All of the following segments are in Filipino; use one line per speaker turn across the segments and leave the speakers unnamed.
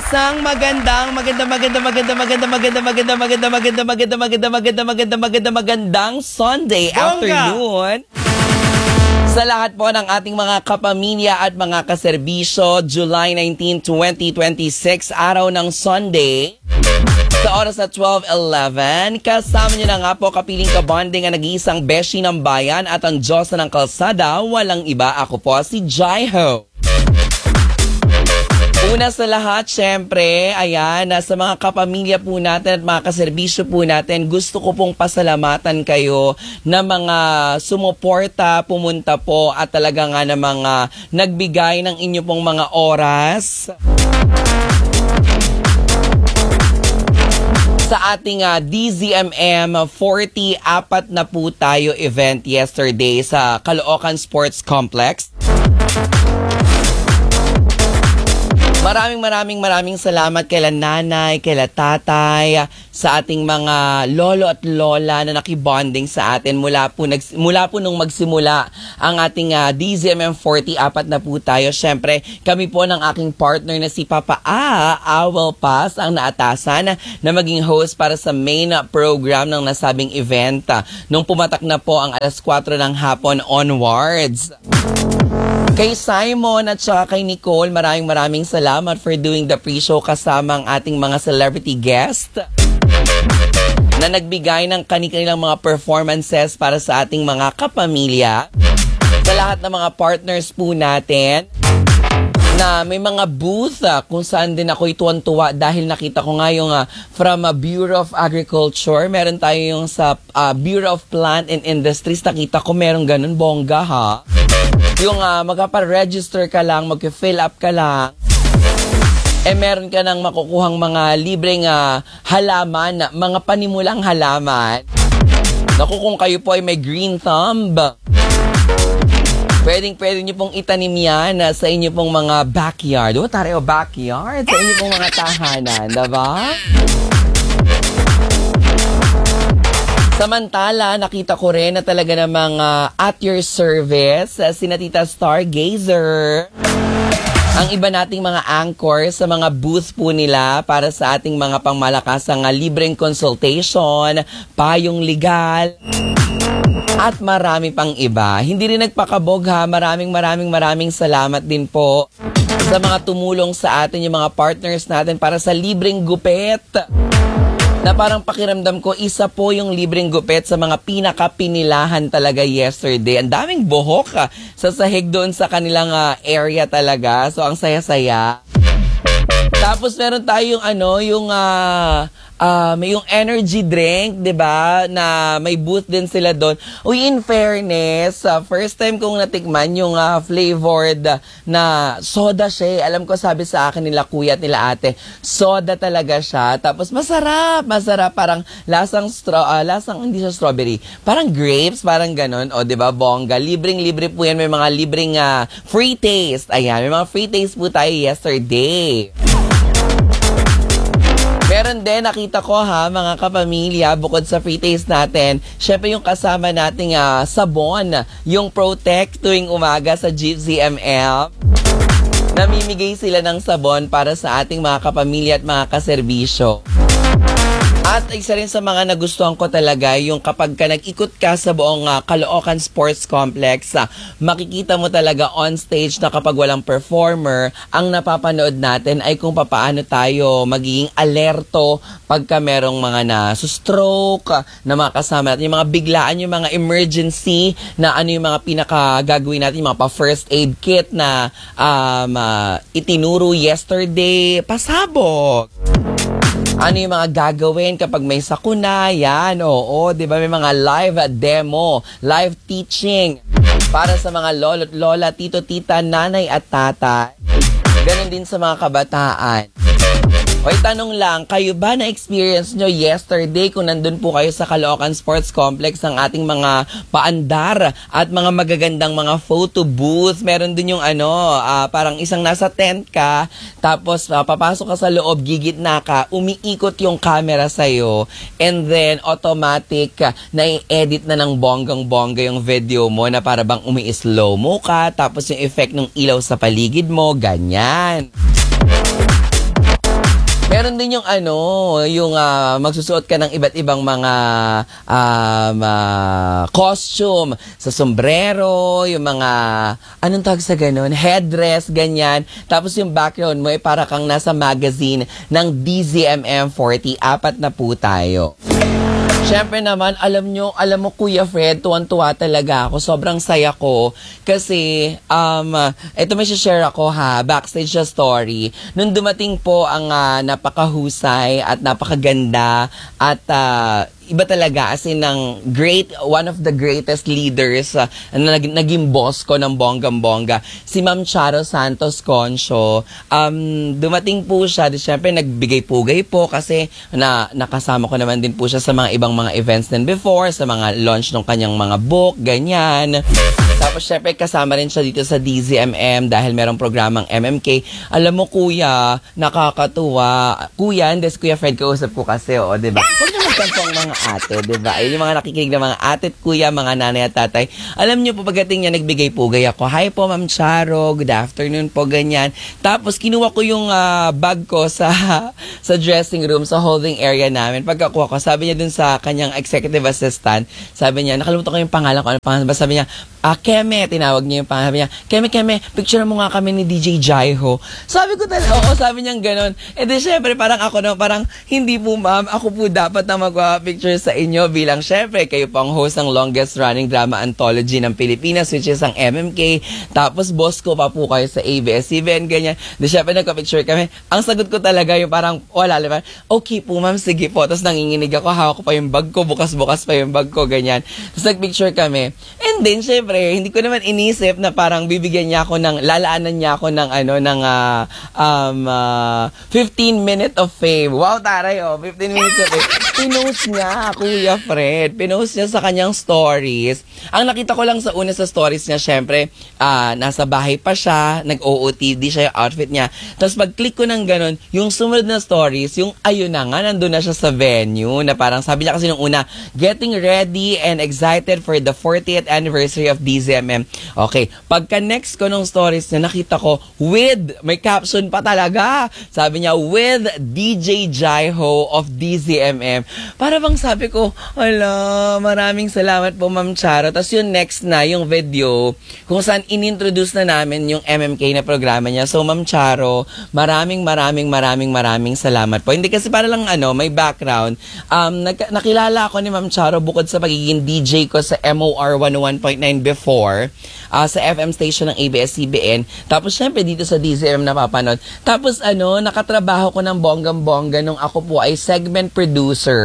Isang magandang Sunday afternoon sa lahat po ng ating mga kapamilya at mga kaserbisyo. July 19, 2026, araw ng Sunday. Sa oras na 12:11, kasama niyo na nga po kapiling kabonding ang nag-iisang beshi ng bayan at ang Diyos ng kalsada. Walang iba, ako po si Jaiho. Una sa lahat, syempre, ayan, sa mga kapamilya po natin at mga kaserbisyo po natin, gusto ko pong pasalamatan kayo na mga sumuporta, pumunta po at talaga nga na mga nagbigay ng inyo pong mga oras sa ating DZMM 40 na po tayo event yesterday sa Caloocan Sports Complex. Maraming salamat kaila nanay, kaila tatay, sa ating mga lolo at lola na nakibonding sa atin mula po nung magsimula ang ating DZMM 40 na po tayo. Syempre, kami po ng aking partner na si Papa Awel Paz ang naatasan na maging host para sa main program ng nasabing event nung pumatak na po ang alas 4 ng hapon onwards. Kay Simon at saka kay Nicole, maraming salamat for doing the pre-show kasama ang ating mga celebrity guest na nagbigay ng kanilang mga performances para sa ating mga kapamilya. Sa lahat ng mga partners po natin na may mga booth kung saan din ako tuwan-tuwa dahil nakita ko nga yung from Bureau of Agriculture. Meron tayo yung sa Bureau of Plant and Industries. Nakita ko meron ganun, bongga ha. Yung magpa-register ka lang, mag-fill up ka lang, meron ka nang makukuhang mga libreng halaman, mga panimulang halaman. Naku, kung kayo po ay may green thumb, pwede nyo pong itanim yan sa inyo pong mga backyard. Backyard? Sa inyo pong mga tahanan, diba? Samantala, nakita ko rin na talaga namang at your service, sina Tita Stargazer, ang iba nating mga anchors sa mga booth po nila para sa ating mga pangmalakasang libreng consultation, payong legal, at marami pang iba. Hindi rin nagpakabog ha, maraming salamat din po sa mga tumulong sa atin, yung mga partners natin para sa libreng gupit. Na parang pakiramdam ko, isa po yung libreng gupit sa mga pinakapinilahan talaga yesterday. Ang daming buhok sa sahig doon sa kanilang area talaga. So, ang saya-saya. Tapos, meron tayong may yung energy drink, 'di ba? Na may booth din sila doon. Uy, in fairness, first time kong natikman yung flavored na soda siya. Alam ko, sabi sa akin nila kuya at nila ate, soda talaga siya. Tapos masarap, parang lasang hindi siya strawberry. Parang grapes, parang ganon. O, 'di ba? Bongga. Libreng-libre po 'yan, may mga libreng free taste. Ayan, may mga free taste po tayo yesterday. Meron din, nakita ko mga kapamilya, bukod sa free taste natin, syempre yung kasama nating sabon, yung Protect tuwing umaga sa GZML. Namimigay sila ng sabon para sa ating mga kapamilya at mga kaserbisyo. At isa rin sa mga nagustuhan ko talaga, yung kapag ka nag-ikot ka sa buong Caloocan Sports Complex, makikita mo talaga on stage na kapag walang performer, ang napapanood natin ay kung paano tayo magiging alerto pagka merong mga na-stroke, na mga kasama natin, yung mga biglaan, yung mga emergency, na ano yung mga pinakagagawin natin, yung mga pa-first aid kit na itinuro yesterday, pasabog. Ano yung mga gagawin kapag may sakuna, yan, oo, di ba? May mga live demo, live teaching para sa mga lolo't lola, tito, tita, nanay at tatay. Ganon din sa mga kabataan. O tanong lang, kayo ba na-experience nyo yesterday kung nandun po kayo sa Caloocan Sports Complex ang ating mga paandar at mga magagandang mga photo booth? Meron din yung parang isang nasa tent ka, tapos papasok ka sa loob, gigitna ka, umiikot yung camera sa'yo, and then automatic na i-edit na ng bonggang-bongga yung video mo na para bang umi-slow mo ka, tapos yung effect ng ilaw sa paligid mo, ganyan. Meron din yung magsusuot ka ng iba't ibang mga costume sa sombrero, yung mga, anong tawag sa ganun? Headdress, ganyan. Tapos yung background mo ay para kang nasa magazine ng DZMM 40. Apat na po tayo. Siyempre naman, alam mo Kuya Fred, tuwan-tuwa talaga ako. Sobrang saya ko. Kasi, ito may share ako backstage na story. Nung dumating po ang napakahusay at napakaganda at iba talaga, as in ng one of the greatest leaders na naging boss ko ng bonggang-bongga, si Ma'am Charo Santos Concho. Dumating po siya, syempre nagbigay-pugay po kasi nakasama ko naman din po siya sa mga ibang mga events din before, sa mga launch ng kanyang mga book, ganyan. Tapos syempre kasama rin siya dito sa DZMM dahil merong programang MMK. Alam mo Kuya, nakakatuwa. Kuya, Kuya Fred, kausap ko kasi, diba? Huwag naman kantong mga ate, diba? Ay, yung mga nakikinig na mga ate at kuya, mga nanay at tatay. Alam niyo po, pagdating niya, nagbigay-pugay ako. Hi po, Ma'am Charo. Good afternoon po, ganyan. Tapos, kinuha ko yung bag ko sa dressing room, sa holding area namin. Pagkakuha ko, sabi niya dun sa kanyang executive assistant, sabi niya, nakalimutan ko yung pangalan ko. Ano pangalan ba? Sabi niya, Keme, tinawag niya yung pangalan. Sabi niya, Keme, picture mo nga kami ni DJ Jaiho. Sabi ko talaga, oo, sabi niya gano'n. E di syempre, parang ako na, parang hindi po ma'am, ako po dapat na magpa-picture sa inyo bilang syempre, kayo pang host ng longest running drama anthology ng Pilipinas, which is ang MMK. Tapos boss ko pa po kayo sa ABS-CBN, ganyan. Di syempre, nagka-picture kami. Ang sagot ko talaga yung parang, wala, diba? Okay po ma'am, sige po. Tapos nanginginig ako, hawak ko pa yung bag ko, bukas-bukas pa yung bag ko, ganyan. Tapos nag-picture kami. And then, syempre, hindi ko naman inisip na parang bibigyan niya ako lalaanan niya ako ng 15 minutes of fame. Wow, taray, 15 minutes of fame. Pinost niya, Kuya Fred. Pinost niya sa kanyang stories. Ang nakita ko lang sa una sa stories niya, syempre, nasa bahay pa siya, nag-OOTD siya yung outfit niya. Tapos pag-click ko ng ganun, yung sumunod na stories, yung ayun na nga, nandun na siya sa venue, na parang sabi niya kasi nung una, getting ready and excited for the 40th anniversary of DZMM. Okay, pagka-next ko nung stories niya, nakita ko, may caption pa talaga. Sabi niya, with DJ Jaiho of DZMM. Para bang sabi ko, maraming salamat po Ma'am Charo. Tapos yung next na, yung video, kung saan inintroduce na namin yung MMK na programa niya. So Ma'am Charo, maraming salamat po. Hindi kasi para lang may background. Nakilala ako ni Ma'am Charo bukod sa pagiging DJ ko sa MOR 101.9 before, sa FM station ng ABS-CBN. Tapos syempre dito sa DZMM napapanood. Tapos nakatrabaho ko ng bonggang-bongga nung ako po ay segment producer,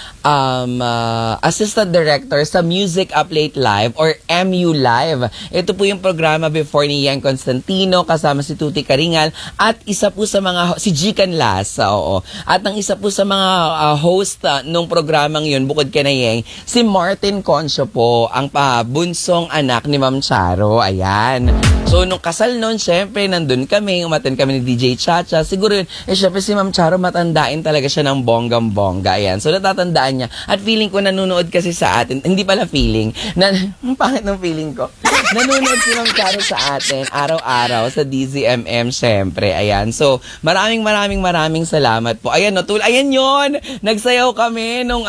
assistant director sa Music Up Late Live or MU Live. Ito po yung programa before ni Yang Constantino kasama si Tuti Karingal at isa po sa mga si Jikan Las. Oo. At ang isa po sa mga host nung programang yun bukod kay na Yang, si Martin Concho po, ang bunsong anak ni Ma'am Charo. Ayan. So nung kasal nun, syempre nandun kami, umattend kami ni DJ Chacha. Siguro yun, syempre si Ma'am Charo matandain talaga siya ng bonggang-bongga. Ayan. So natatandaan niya. At feeling ko nanonood kasi sa atin, hindi pala feeling, pangit ng feeling ko. Nanonood si Ma'am Charo sa atin araw-araw sa DZMM, syempre. Ayan. So maraming salamat po. Ayan, ayan yun. Nagsayaw kami nung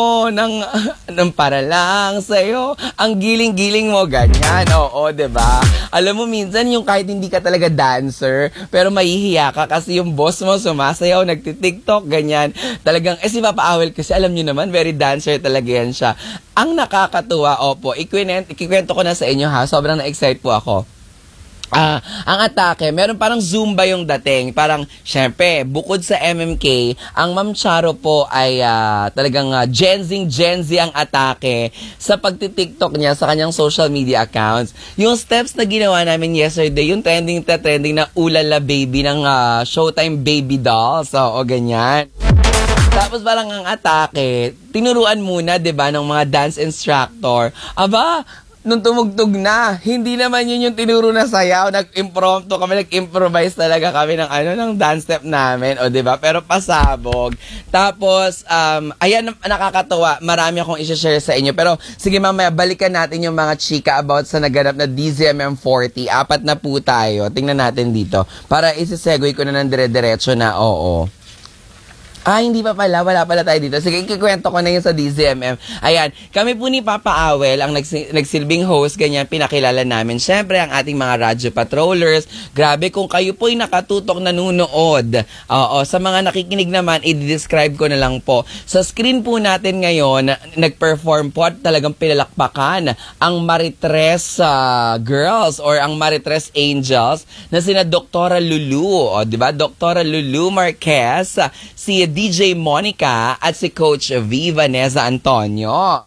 para lang sa'yo. Ang giling-giling mo, ganyan. Oo, diba? Alam mo, minsan yung kahit hindi ka talaga dancer, pero mahihiya ka kasi yung boss mo sumasayaw, nagtitiktok, ganyan. Talagang, si Papa Awel kasi alam nyo naman, very dancer talaga yan siya. Ang nakakatuwa, ikikwento ko na sa inyo ha, sobrang na-excite po ako. Ang atake, meron parang Zumba yung dating. Parang, syempre, bukod sa MMK, ang Ma'am Charo po ay talagang Gen Z ang atake sa pagtitiktok niya sa kanyang social media accounts. Yung steps na ginawa namin yesterday, yung trending na Ulala Baby ng Showtime Baby Dolls. O ganyan. Tapos parang ang atake, tinuruan muna, 'di ba, ng mga dance instructor. Aba, nung tumugtog na, hindi naman yun yung tinuro na sayaw. Nag-impromptu kami, nag-improvise talaga kami ng dance step namin. O, diba? Pero pasabog. Tapos, ayan, nakakatuwa. Marami akong i-share sa inyo. Pero, sige mamaya, balikan natin yung mga chika about sa naganap na DZMM 40. Apat na po tayo. Tingnan natin dito. Para isi-segue ko na ng dire-diretso na, oo. Hindi pa pala. Wala pala tayo dito. Sige, ikikwento ko na yun sa DZMM. Ayan, kami po ni Papa Awel, ang nagsilbing host, ganyan, pinakilala namin. Siyempre, ang ating mga radyo patrollers. Grabe, kung kayo po'y nakatutok nanunood. Sa mga nakikinig naman, i-describe ko na lang po. Sa screen po natin ngayon, nag-perform po at talagang pinalakpakan ang Maritres Girls or ang Maritres Angels na sina Doktora Lulu. Diba? Doktora Lulu Marquez, si DJ Monica at si Coach V. Vanessa Antonio.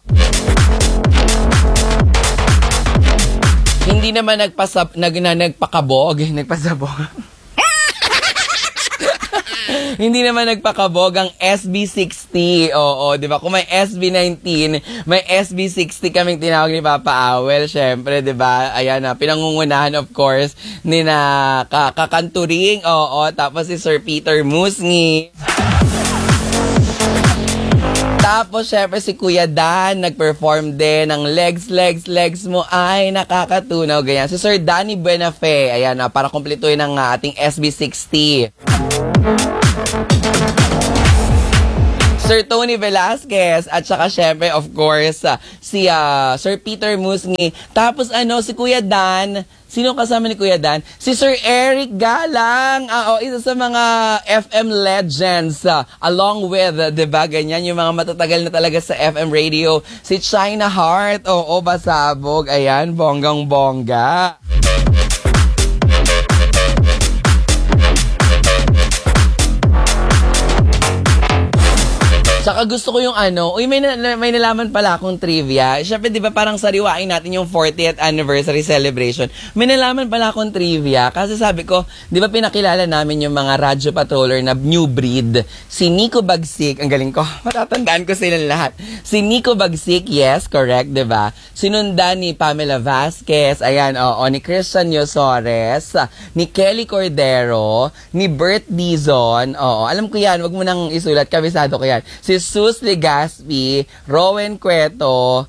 Hindi naman nagpakabog. Hindi naman nagpakabog ang SB60. Oo, di ba? Kung may SB19, may SB60 kaming tinawag ni Papa Awel. Siyempre, di ba? Ayan na, pinangungunahan of course ni na Kakanturing. Oo, tapos si Sir Peter Musngi. Tapos, syempre, si Kuya Dan, nag-perform din ng legs mo ay nakakatunaw. Ganyan. Si Sir Danny Buenafe, ayan, para kumpletuhin ang ating SB60. Sir Tony Velasquez, at saka syempre, of course, si Sir Peter Musngi. Tapos, si Kuya Dan. Sino kasama ni Kuya Dan? Si Sir Eric Galang. Isa sa mga FM legends. Along with, diba, ganyan, yung mga matatagal na talaga sa FM radio. Si China Heart. Oo, basabog. Ayan, bonggang-bongga. Saka gusto ko yung may nalaman pala akong trivia. Siyempre, di ba parang sariwain natin yung 40th anniversary celebration. May nalaman pala akong trivia kasi sabi ko, di ba pinakilala namin yung mga radyo patroller na new breed. Si Nico Bagsik, ang galing ko, matatandaan ko silang lahat. Si Nico Bagsik, yes, correct, di ba? Sinundan ni Pamela Vasquez, ayan, ni Christian Yosores, ni Kelly Cordero, ni Bert Dizon, alam ko yan, wag mo nang isulat, kabisado ko yan. Si Sus Legaspi, Rowan Cueto,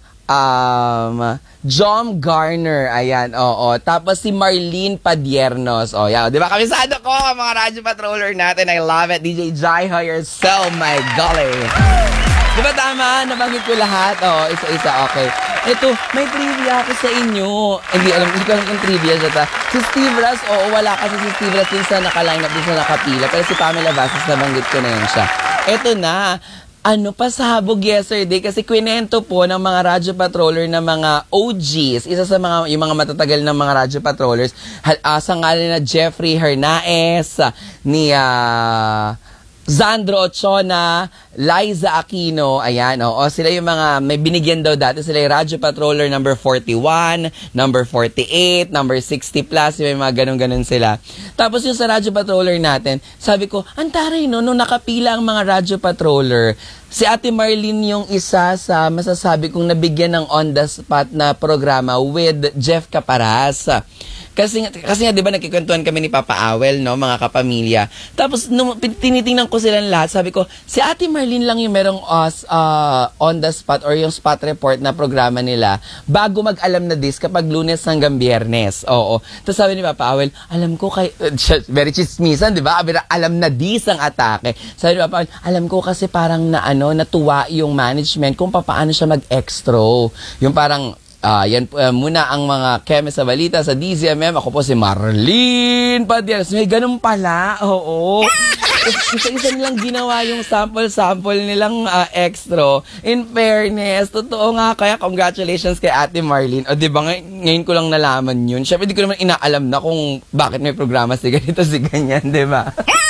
John Garner, ayan, Tapos si Marlene Padiernos, yan. Di ba, kabisado ko, mga radyo patroller natin. I love it. DJ Jaiho, you're so my golly. Di ba tama? Nabanggit ko lahat. Isa-isa, okay. Ito, may trivia ako sa inyo. Hindi ko alam kung trivia siya ta. Si Steve Ras, wala kasi si Steve Ras din sa naka-line up, din sa nakapila. Pero si Pamela Vasquez, nabanggit ko na yan siya. Ito na, pasabog yesterday kasi kwinento po ng mga radyo patroller na mga OGs, isa sa yung mga matatagal ng mga radyo patrollers, sa ngalan na Jeffrey Hernaez, ni Zandro Ochona, Liza Aquino, ayan, sila yung mga, may binigyan daw dati, sila yung Radyo Patroller number 41, number 48, number 60 plus, yung mga ganun-ganun sila. Tapos yung sa Radyo Patroller natin, sabi ko, antaray no, nung nakapila ang mga Radyo Patroller, si Ate Marlene yung isa sa masasabi kong nabigyan ng on the spot na programa with Jeff Caparas. Kasi nga, di ba, nagkikwentuhan kami ni Papa Awel, no, mga kapamilya. Tapos, nung tinitingnan ko silang lahat, sabi ko, si Ate Marlene lang yung merong on the spot or yung spot report na programa nila bago mag-alam na this kapag Lunes hanggang Biyernes. Oo. Tapos sabi ni Papa Awel, alam ko very chismisan, di ba? Alam na this ang atake. Sabi ni Papa Awel, alam ko kasi parang natuwa yung management kung paano siya mag-extra. Yung parang, yan muna ang mga keme sa balita sa DZMM. Ako po si Marlene Padiernos. May ganun pala. Oo. Isa-isa nilang ginawa yung sample nilang extra. In fairness, totoo nga. Kaya congratulations kay Ate Marlene. Di ba ngayon ko lang nalaman yun. Siyempre, di ko naman inaalam na kung bakit may programa si ganito, si ganyan. Di ba?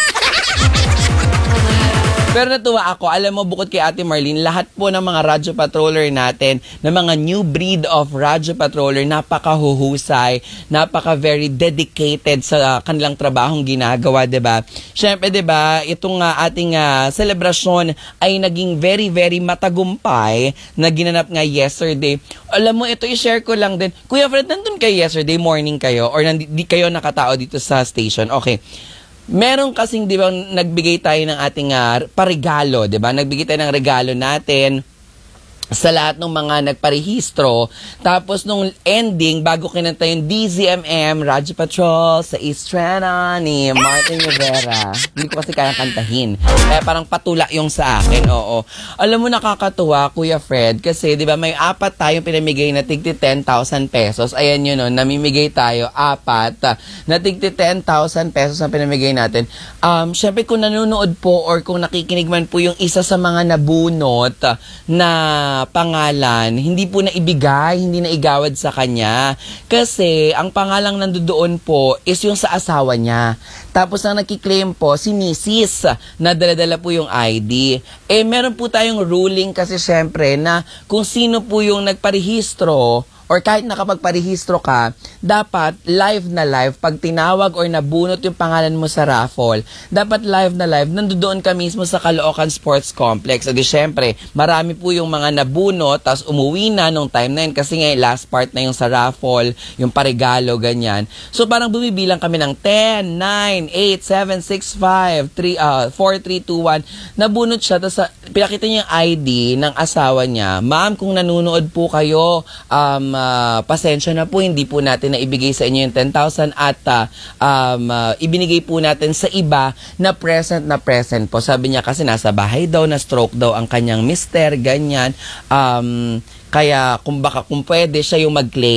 Pero natuwa ako, alam mo, bukod kay Ate Marlene, lahat po ng mga radyo patroller natin, ng mga new breed of radyo patroller, napakahuhusay, very dedicated sa kanilang trabahong ginagawa, diba? Siyempre, diba, itong ating selebrasyon ay naging very, very matagumpay na ginanap nga yesterday. Alam mo, ito i-share ko lang din. Kuya Fred, nandun kayo yesterday morning kayo or di kayo nakatao dito sa station? Okay. Meron kasing, di ba, nagbigay tayo ng ating paregalo, di ba? Nagbigay tayo ng regalo natin sa lahat ng mga nagparehistro. Tapos nung ending, bago kinanta yung DZMM, Radyo Patrol sa Estrada ni Martin Rivera. Hindi ko kasi kaya kantahin. Kaya parang patula yung sa akin, oo. Alam mo, nakakatuwa, Kuya Fred, kasi di ba may apat tayong pinamigay na tigti 10,000 pesos. Ayan yun, no, namimigay tayo, apat, na tigti 10,000 pesos ang pinamigay natin. Syempre kung nanonood po or kung nakikinig man po yung isa sa mga nabunot na pangalan, hindi po na ibigay, hindi na igawad sa kanya. Kasi ang pangalang nandoon po is yung sa asawa niya. Tapos ang nakiklaim po si Mrs. na dala-dala po yung ID. Meron po tayong ruling kasi syempre na kung sino po yung nagparehistro or kahit nakapagparehistro ka, dapat live na live, pag tinawag or nabunot yung pangalan mo sa raffle, dapat live na live, nandoon ka mismo sa Caloocan Sports Complex. Adi syempre, marami po yung mga nabunot, tapos umuwi na nung time na yun, kasi nga last part na yung sa raffle, yung paregalo, ganyan. So parang bumibilang kami ng 10, 9, 8, 7, 6, 5, 4, 3, 2, 1. Nabunot siya, tapos pinakita niya yung ID ng asawa niya. Ma'am, kung nanonood po kayo, pasensya na po, hindi po natin na ibigay sa inyo yung 10,000 at ibinigay po natin sa iba na present po. Sabi niya kasi nasa bahay daw, na stroke daw ang kanyang mister, ganyan. Kaya kung pwede siya yung mag-claim.